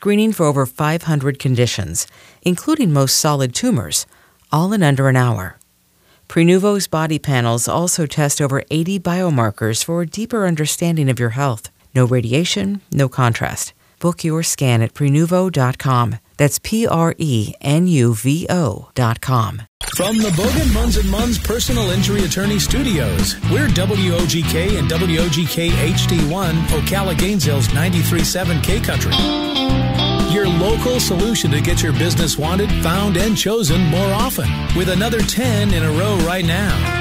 screening for over 500 conditions, including most solid tumors, all in under an hour. Prenuvo's body panels also test over 80 biomarkers for a deeper understanding of your health. No radiation, no contrast. Book your scan at Prenuvo.com. That's Prenuvo.com. From the Bogan Munz & Munz Personal Injury Attorney Studios, we're WOGK and WOGK HD1, Ocala Gainesville's 93.7 K-Country. Your local solution to get your business wanted, found, and chosen more often. With another 10 in a row right now.